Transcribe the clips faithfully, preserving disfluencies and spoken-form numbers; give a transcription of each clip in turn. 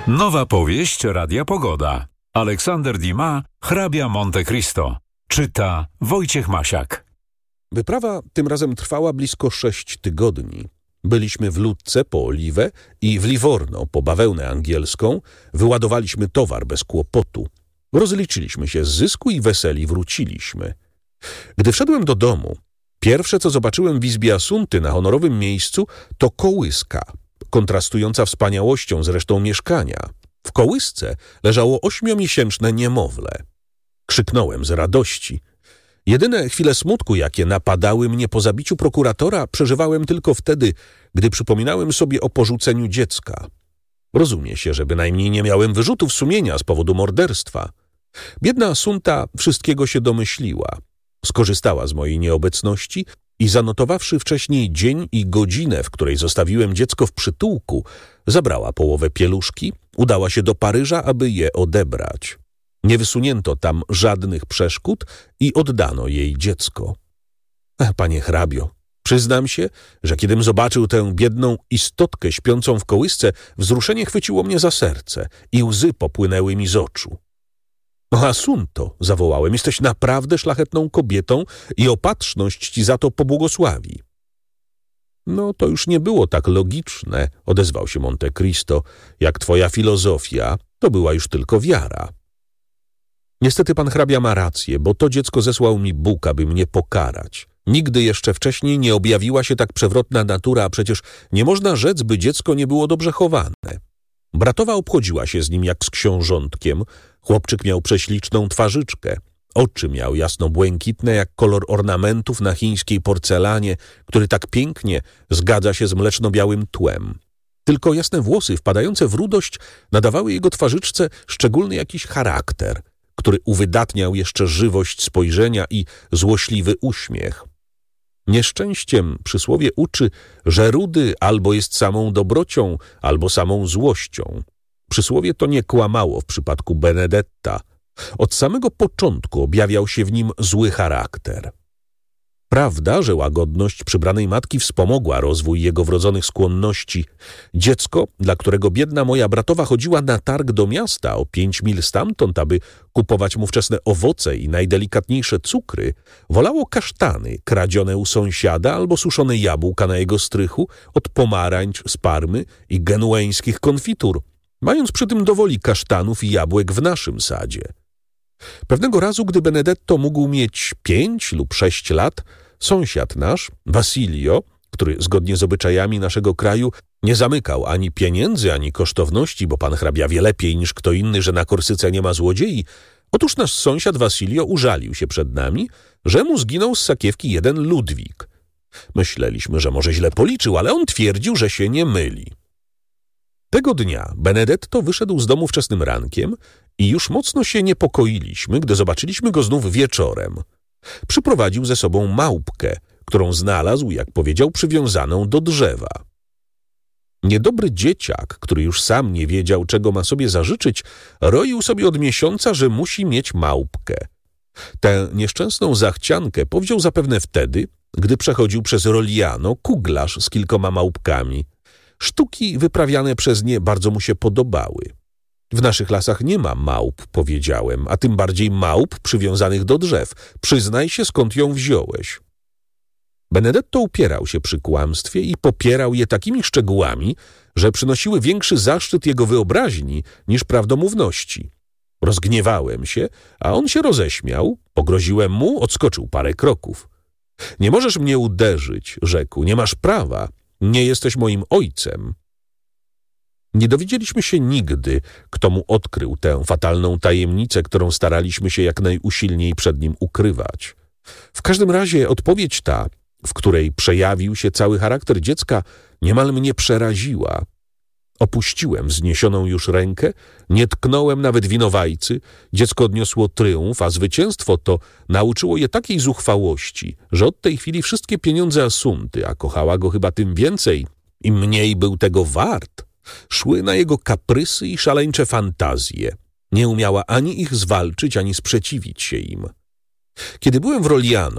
Nowa powieść Radia Pogoda. Aleksander Dumas, Hrabia Monte Cristo. Czyta Wojciech Masiak. Wyprawa tym razem trwała blisko sześć tygodni. Byliśmy w Lucce po oliwę i w Livorno po bawełnę angielską. Wyładowaliśmy towar bez kłopotu. Rozliczyliśmy się z zysku i weseli wróciliśmy. Gdy wszedłem do domu, pierwsze co zobaczyłem w izbie Asunty na honorowym miejscu to kołyska, kontrastująca wspaniałością z resztą mieszkania. W kołysce leżało ośmiomiesięczne niemowlę. Krzyknąłem z radości. Jedyne chwile smutku, jakie napadały mnie po zabiciu prokuratora, przeżywałem tylko wtedy, gdy przypominałem sobie o porzuceniu dziecka. Rozumie się, że bynajmniej nie miałem wyrzutów sumienia z powodu morderstwa. Biedna Asunta wszystkiego się domyśliła. Skorzystała z mojej nieobecności i zanotowawszy wcześniej dzień i godzinę, w której zostawiłem dziecko w przytułku, zabrała połowę pieluszki, udała się do Paryża, aby je odebrać. Nie wysunięto tam żadnych przeszkód i oddano jej dziecko. Ach, panie hrabio, przyznam się, że kiedym zobaczył tę biedną istotkę śpiącą w kołysce, wzruszenie chwyciło mnie za serce i łzy popłynęły mi z oczu. O, Asunto, zawołałem, jesteś naprawdę szlachetną kobietą i opatrzność ci za to pobłogosławi. No, to już nie było tak logiczne, odezwał się Monte Cristo, jak twoja filozofia, to była już tylko wiara. Niestety pan hrabia ma rację, bo to dziecko zesłał mi Bóg, aby mnie pokarać. Nigdy jeszcze wcześniej nie objawiła się tak przewrotna natura, a przecież nie można rzec, by dziecko nie było dobrze chowane. Bratowa obchodziła się z nim jak z książątkiem. Chłopczyk miał prześliczną twarzyczkę. Oczy miał jasno-błękitne jak kolor ornamentów na chińskiej porcelanie, który tak pięknie zgadza się z mleczno-białym tłem. Tylko jasne włosy wpadające w rudość nadawały jego twarzyczce szczególny jakiś charakter, który uwydatniał jeszcze żywość spojrzenia i złośliwy uśmiech. Nieszczęściem przysłowie uczy, że rudy albo jest samą dobrocią, albo samą złością. Przysłowie to nie kłamało w przypadku Benedetta. Od samego początku objawiał się w nim zły charakter. Prawda, że łagodność przybranej matki wspomogła rozwój jego wrodzonych skłonności. Dziecko, dla którego biedna moja bratowa chodziła na targ do miasta o pięć mil stamtąd, aby kupować mu wczesne owoce i najdelikatniejsze cukry, wolało kasztany kradzione u sąsiada albo suszone jabłka na jego strychu od pomarańcz z Parmy i genueńskich konfitur, mając przy tym dowoli kasztanów i jabłek w naszym sadzie. Pewnego razu, gdy Benedetto mógł mieć pięć lub sześć lat, sąsiad nasz, Vasilio, który zgodnie z obyczajami naszego kraju nie zamykał ani pieniędzy, ani kosztowności, bo pan hrabia wie lepiej niż kto inny, że na Korsyce nie ma złodziei, otóż nasz sąsiad Vasilio użalił się przed nami, że mu zginął z sakiewki jeden Ludwik. Myśleliśmy, że może źle policzył, ale on twierdził, że się nie myli. Tego dnia Benedetto wyszedł z domu wczesnym rankiem i już mocno się niepokoiliśmy, gdy zobaczyliśmy go znów wieczorem. Przyprowadził ze sobą małpkę, którą znalazł, jak powiedział, przywiązaną do drzewa. Niedobry dzieciak, który już sam nie wiedział, czego ma sobie zażyczyć, roił sobie od miesiąca, że musi mieć małpkę. Tę nieszczęsną zachciankę powziął zapewne wtedy, gdy przechodził przez Rogliano kuglarz z kilkoma małpkami. Sztuki wyprawiane przez nie bardzo mu się podobały. W naszych lasach nie ma małp, powiedziałem, a tym bardziej małp przywiązanych do drzew. Przyznaj się, skąd ją wziąłeś. Benedetto upierał się przy kłamstwie i popierał je takimi szczegółami, że przynosiły większy zaszczyt jego wyobraźni niż prawdomówności. Rozgniewałem się, a on się roześmiał, pogroziłem mu, odskoczył parę kroków. Nie możesz mnie uderzyć, rzekł, nie masz prawa, nie jesteś moim ojcem. Nie dowiedzieliśmy się nigdy, kto mu odkrył tę fatalną tajemnicę, którą staraliśmy się jak najusilniej przed nim ukrywać. W każdym razie odpowiedź ta, w której przejawił się cały charakter dziecka, niemal mnie przeraziła. Opuściłem wzniesioną już rękę, nie tknąłem nawet winowajcy, dziecko odniosło tryumf, a zwycięstwo to nauczyło je takiej zuchwałości, że od tej chwili wszystkie pieniądze Asunty, a kochała go chyba tym więcej, im mniej był tego wart, szły na jego kaprysy i szaleńcze fantazje. Nie umiała ani ich zwalczyć, ani sprzeciwić się im. Kiedy byłem w Rogliano,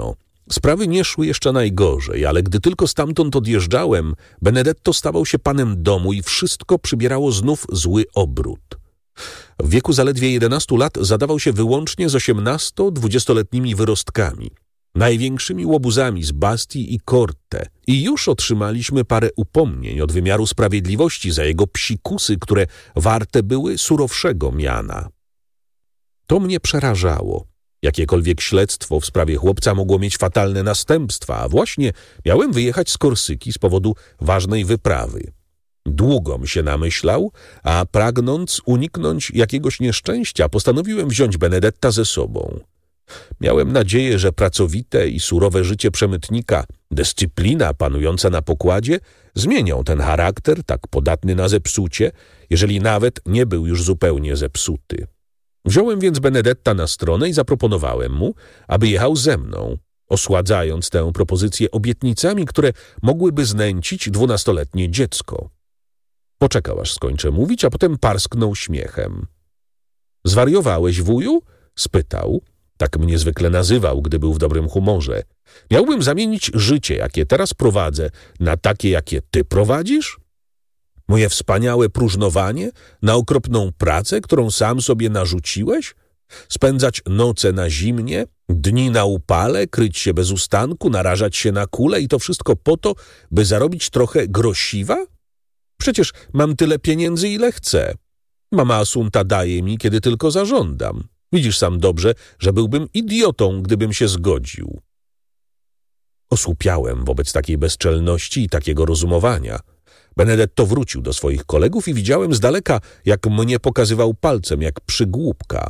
Sprawy nie szły jeszcze najgorzej, ale gdy tylko stamtąd odjeżdżałem, Benedetto stawał się panem domu i wszystko przybierało znów zły obrót. W wieku zaledwie jedenastu lat zadawał się wyłącznie z osiemnasto-dwudziestoletnimi wyrostkami, największymi łobuzami z Bastii i Corte, i już otrzymaliśmy parę upomnień od wymiaru sprawiedliwości za jego psikusy, które warte były surowszego miana. To mnie przerażało. Jakiekolwiek śledztwo w sprawie chłopca mogło mieć fatalne następstwa, a właśnie miałem wyjechać z Korsyki z powodu ważnej wyprawy. Długom się namyślał, a pragnąc uniknąć jakiegoś nieszczęścia, postanowiłem wziąć Benedetta ze sobą. Miałem nadzieję, że pracowite i surowe życie przemytnika, dyscyplina panująca na pokładzie zmienią ten charakter tak podatny na zepsucie, jeżeli nawet nie był już zupełnie zepsuty. Wziąłem więc Benedetta na stronę i zaproponowałem mu, aby jechał ze mną, osładzając tę propozycję obietnicami, które mogłyby znęcić dwunastoletnie dziecko. Poczekał, aż skończę mówić, a potem parsknął śmiechem. — Zwariowałeś, wuju? — spytał. Tak mnie zwykle nazywał, gdy był w dobrym humorze. — Miałbym zamienić życie, jakie teraz prowadzę, na takie, jakie ty prowadzisz? Moje wspaniałe próżnowanie na okropną pracę, którą sam sobie narzuciłeś? Spędzać noce na zimnie, dni na upale, kryć się bez ustanku, narażać się na kulę i to wszystko po to, by zarobić trochę grosiwa? Przecież mam tyle pieniędzy, ile chcę. Mama Asunta daje mi, kiedy tylko zażądam. Widzisz sam dobrze, że byłbym idiotą, gdybym się zgodził. Osłupiałem wobec takiej bezczelności i takiego rozumowania. Benedetto wrócił do swoich kolegów i widziałem z daleka, jak mnie pokazywał palcem, jak przygłupka.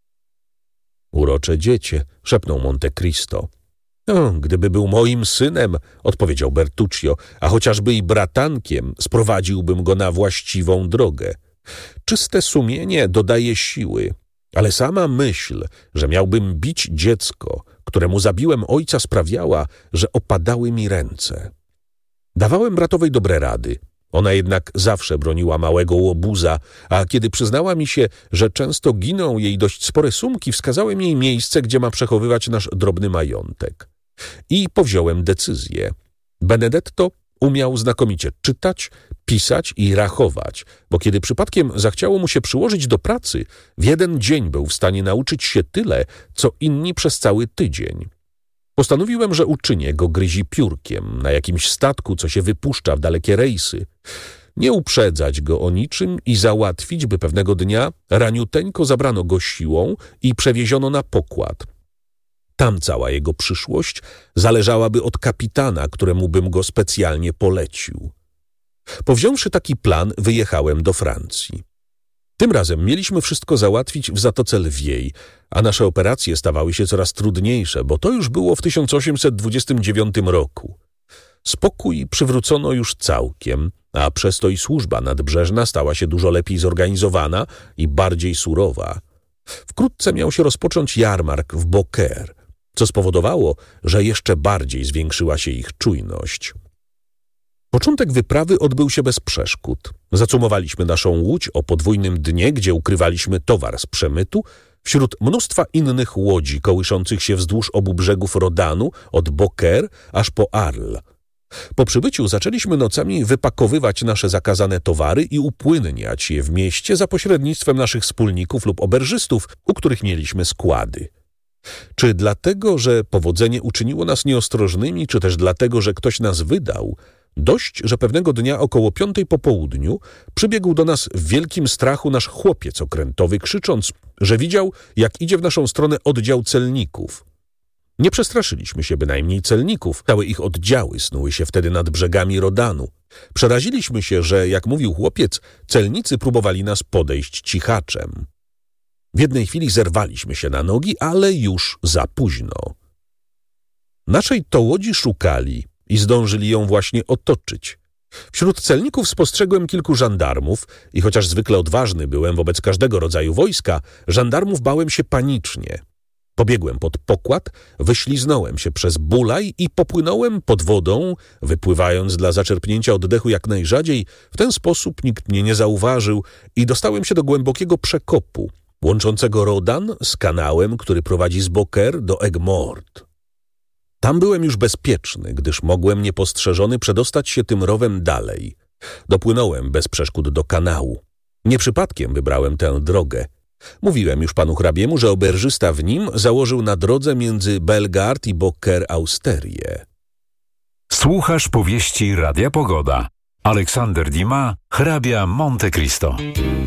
Urocze dziecię, szepnął Monte Cristo. No, gdyby był moim synem, odpowiedział Bertuccio, a chociażby i bratankiem, sprowadziłbym go na właściwą drogę. Czyste sumienie dodaje siły, ale sama myśl, że miałbym bić dziecko, któremu zabiłem ojca, sprawiała, że opadały mi ręce. Dawałem bratowej dobre rady. Ona jednak zawsze broniła małego łobuza, a kiedy przyznała mi się, że często giną jej dość spore sumki, wskazałem jej miejsce, gdzie ma przechowywać nasz drobny majątek. I powziąłem decyzję. Benedetto umiał znakomicie czytać, pisać i rachować, bo kiedy przypadkiem zachciało mu się przyłożyć do pracy, w jeden dzień był w stanie nauczyć się tyle, co inni przez cały tydzień. Postanowiłem, że uczynię go gryzi piórkiem na jakimś statku, co się wypuszcza w dalekie rejsy. Nie uprzedzać go o niczym i załatwić, by pewnego dnia raniuteńko zabrano go siłą i przewieziono na pokład. Tam cała jego przyszłość zależałaby od kapitana, któremu bym go specjalnie polecił. Powziąwszy taki plan, wyjechałem do Francji. Tym razem mieliśmy wszystko załatwić w Zatoce Lwiej, a nasze operacje stawały się coraz trudniejsze, bo to już było w tysiąc osiemset dwudziestym dziewiątym roku. Spokój przywrócono już całkiem, a przez to i służba nadbrzeżna stała się dużo lepiej zorganizowana i bardziej surowa. Wkrótce miał się rozpocząć jarmark w Beaucaire, co spowodowało, że jeszcze bardziej zwiększyła się ich czujność. Początek wyprawy odbył się bez przeszkód. Zacumowaliśmy naszą łódź o podwójnym dnie, gdzie ukrywaliśmy towar z przemytu, wśród mnóstwa innych łodzi kołyszących się wzdłuż obu brzegów Rodanu, od Beaucaire aż po Arles. Po przybyciu zaczęliśmy nocami wypakowywać nasze zakazane towary i upłynniać je w mieście za pośrednictwem naszych wspólników lub oberżystów, u których mieliśmy składy. Czy dlatego, że powodzenie uczyniło nas nieostrożnymi, czy też dlatego, że ktoś nas wydał, dość, że pewnego dnia około piątej po południu przybiegł do nas w wielkim strachu nasz chłopiec okrętowy, krzycząc, że widział, jak idzie w naszą stronę oddział celników. Nie przestraszyliśmy się bynajmniej celników. Całe ich oddziały snuły się wtedy nad brzegami Rodanu. Przeraziliśmy się, że, jak mówił chłopiec, celnicy próbowali nas podejść cichaczem. W jednej chwili zerwaliśmy się na nogi, ale już za późno. Naszej to łodzi szukali i zdążyli ją właśnie otoczyć. Wśród celników spostrzegłem kilku żandarmów i chociaż zwykle odważny byłem wobec każdego rodzaju wojska, żandarmów bałem się panicznie. Pobiegłem pod pokład, wyśliznąłem się przez bulaj i popłynąłem pod wodą, wypływając dla zaczerpnięcia oddechu jak najrzadziej. W ten sposób nikt mnie nie zauważył i dostałem się do głębokiego przekopu, łączącego Rodan z kanałem, który prowadzi z Beaucaire do Aigues-Mortes. Tam byłem już bezpieczny, gdyż mogłem niepostrzeżony przedostać się tym rowem dalej. Dopłynąłem bez przeszkód do kanału. Nie przypadkiem wybrałem tę drogę. Mówiłem już panu hrabiemu, że oberżysta w nim założył na drodze między Bellegarde i Beaucaire Austerię. Słuchasz powieści Radia Pogoda. Aleksander Dumas, hrabia Monte Cristo.